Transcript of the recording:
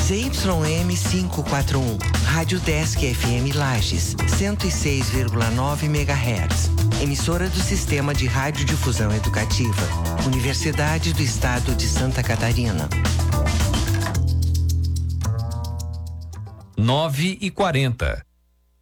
ZYM 541, Rádio Desk FM Lages, 106,9 MHz. Emissora do Sistema de Radiodifusão Educativa, Universidade do Estado de Santa Catarina. 9h40.